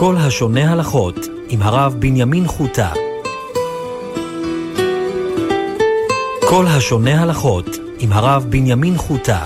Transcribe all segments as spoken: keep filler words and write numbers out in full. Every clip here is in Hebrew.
כל השונה הלכות עם הרב בנימין חוטה. כל השונה הלכות עם הרב בנימין חוטה.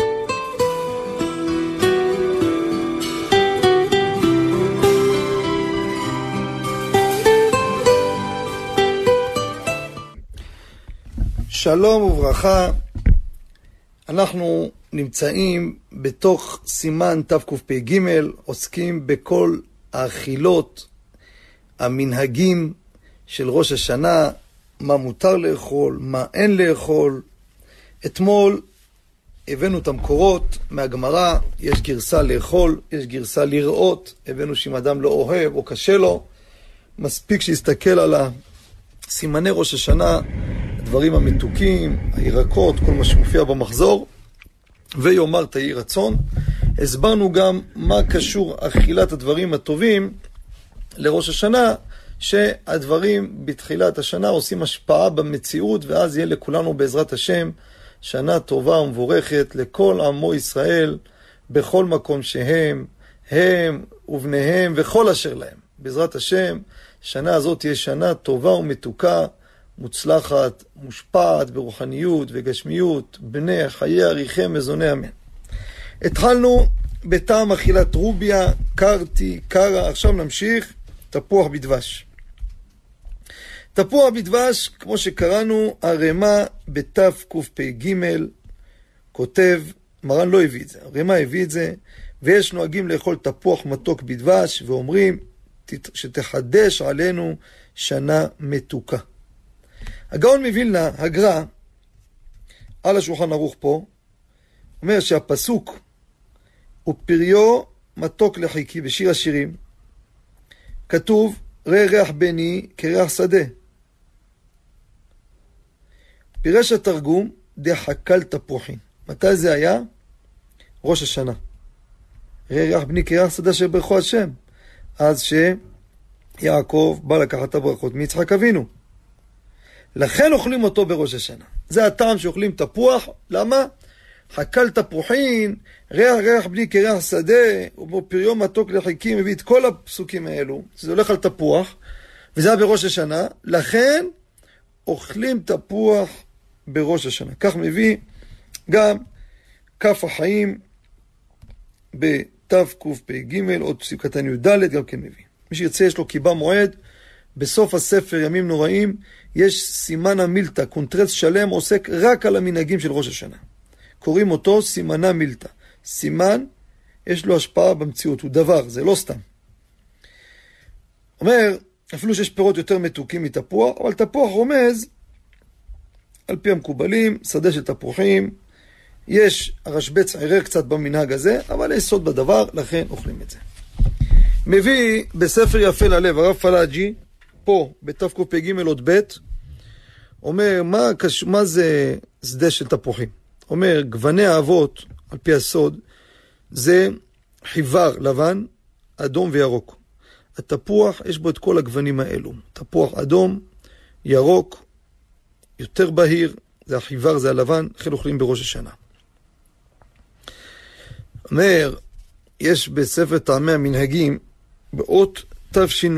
שלום וברכה. אנחנו נמצאים בתוך סימן תקפ"ג, עוסקים בכל האכילות, המנהגים של ראש השנה, מה מותר לאכול, מה אין לאכול. אתמול הבאנו את המקורות מהגמרא, יש גרסה לאכול, יש גרסה לראות, הבאנו שאם אדם לא אוהב או קשה לו, מספיק שיסתכל על סימני ראש השנה, הדברים המתוקים, הירקות, כל מה שמופיע במחזור, ויאמר תהי רצון. הסברנו גם מה קשור אכילת הדברים הטובים לראש השנה, שהדברים בתחילת השנה עושים השפעה במציאות, ואז יהיה לכולנו בעזרת השם שנה טובה ומבורכת לכל עמו ישראל, בכל מקום שהם, הם ובניהם וכל אשר להם. בעזרת השם, שנה הזאת תהיה שנה טובה ומתוקה, מוצלחת, מושפעת ברוחניות וגשמיות, בני חיי אריכם מזוני אמן. התחלנו בטעם אכילת רוביה, קרתי, קרה, עכשיו נמשיך תפוח בדבש. תפוח בדבש, כמו שקראנו, הרמה בתקפ"ג, כותב, מרן לא הביא את זה, הרמה הביא את זה, ויש נוהגים לאכול תפוח מתוק בדבש, ואומרים שתחדש עלינו שנה מתוקה. הגאון מווילנה, הגר"א, על השולחן ערוך פה, אומר שהפסוק הוא פריו מתוק לחיקי בשיר השירים, כתוב ראה ריח בני כריח שדה. פירש התרגום דחקל תפוחין. מתי זה היה? ראש השנה. ראה ריח בני כריח שדה שברכו השם. אז שיעקב בא לקחת את הברכות מיצחק אבינו. לכן אוכלים אותו בראש השנה. זה הטעם שאוכלים תפוח. למה? חקל תפוחין, ריח ריח בני כריח שדה, ופריו מתוק לחיקי, מביא את כל הפסוקים האלו, שזה הולך על תפוח, וזה היה בראש השנה, לכן אוכלים תפוח בראש השנה. כך מביא גם כף החיים בתקפ"ג, עוד פסוק קטן י"ד גם כן מביא. מי שירצה יש לו קיבה מועד, בסוף הספר ימים נוראים, יש סימן המילתא, קונטרס שלם עוסק רק על המנהגים של ראש השנה. קוראים אותו סימנה מילתא. סימן, יש לו השפעה במציאות, הוא דבר, זה לא סתם. אומר, אפילו שיש פירות יותר מתוקים מתפוח, אבל תפוח רומז, על פי המקובלים, שדה של תפוחים, יש הרשב"ץ ערער קצת במנהג הזה, אבל יש סוד בדבר, לכן אוכלים את זה. מביא בספר יפה ללב, הרב פלאג'י, פה, בתקפ"ג עוד ב', אומר, מה, מה זה שדה של תפוחים? אומר, גווני האבות, על פי הסוד, זה חיוור לבן, אדום וירוק. התפוח, יש בו את כל הגוונים האלו. תפוח אדום, ירוק, יותר בהיר, זה החיוור, זה הלבן, אחרי אוכלים בראש השנה. אומר, יש בספר טעמי המנהגים, באות תש"ו,